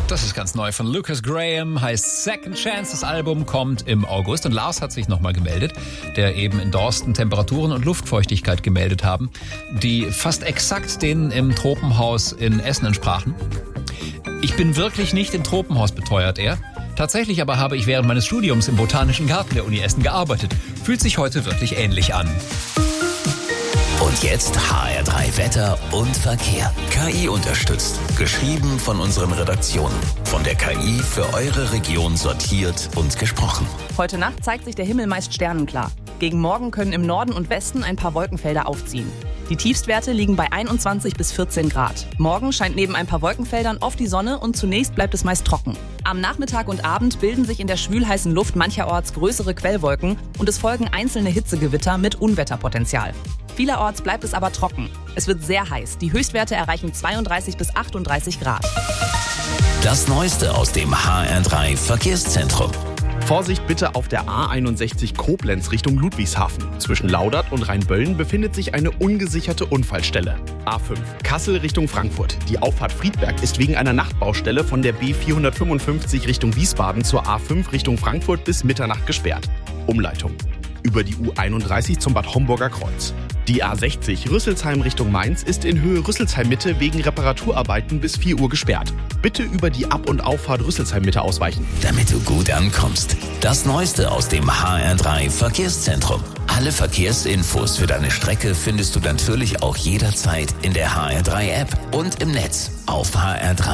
Das ist ganz neu von Lucas Graham, heißt Second Chance. Das Album kommt im August und Lars hat sich nochmal gemeldet, der eben in Dorsten Temperaturen und Luftfeuchtigkeit gemeldet haben, die fast exakt denen im Tropenhaus in Essen entsprachen. Ich bin wirklich nicht im Tropenhaus, beteuert er. Tatsächlich aber habe ich während meines Studiums im Botanischen Garten der Uni Essen gearbeitet. Fühlt sich heute wirklich ähnlich an. Und jetzt HR3 Wetter und Verkehr. KI unterstützt. Geschrieben von unseren Redaktionen. Von der KI für eure Region sortiert und gesprochen. Heute Nacht zeigt sich der Himmel meist sternenklar. Gegen Morgen können im Norden und Westen ein paar Wolkenfelder aufziehen. Die Tiefstwerte liegen bei 21 bis 14 Grad. Morgen scheint neben ein paar Wolkenfeldern oft die Sonne und zunächst bleibt es meist trocken. Am Nachmittag und Abend bilden sich in der schwülheißen Luft mancherorts größere Quellwolken und es folgen einzelne Hitzegewitter mit Unwetterpotenzial. Vielerorts bleibt es aber trocken. Es wird sehr heiß. Die Höchstwerte erreichen 32 bis 38 Grad. Das Neueste aus dem HR3 Verkehrszentrum. Vorsicht bitte auf der A61 Koblenz Richtung Ludwigshafen. Zwischen Laudert und Rheinböllen befindet sich eine ungesicherte Unfallstelle. A5 Kassel Richtung Frankfurt. Die Auffahrt Friedberg ist wegen einer Nachtbaustelle von der B455 Richtung Wiesbaden zur A5 Richtung Frankfurt bis Mitternacht gesperrt. Umleitung über die U31 zum Bad Homburger Kreuz. Die A60 Rüsselsheim Richtung Mainz ist in Höhe Rüsselsheim-Mitte wegen Reparaturarbeiten bis 4 Uhr gesperrt. Bitte über die Ab- und Auffahrt Rüsselsheim-Mitte ausweichen. Damit du gut ankommst. Das Neueste aus dem HR3 Verkehrszentrum. Alle Verkehrsinfos für deine Strecke findest du natürlich auch jederzeit in der HR3 App und im Netz auf hr3.